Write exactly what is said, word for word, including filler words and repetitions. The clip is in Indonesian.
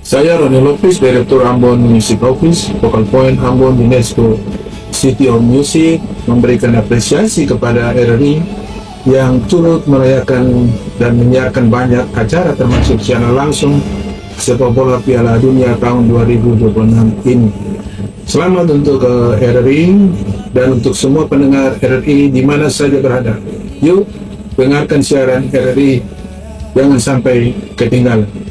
Saya Roni Lopez, Direktur Ambon Music Office, Focal Point Ambon UNESCO City of Music, memberikan apresiasi kepada R R I yang turut merayakan dan menyiarkan banyak acara termasuk secara langsung sepak bola Piala Dunia tahun dua ribu dua puluh enam ini. Selamat untuk uh, R R I dan untuk semua pendengar R R I di mana saja berada. Yuk, dengarkan siaran R R I, jangan sampai ketinggalan.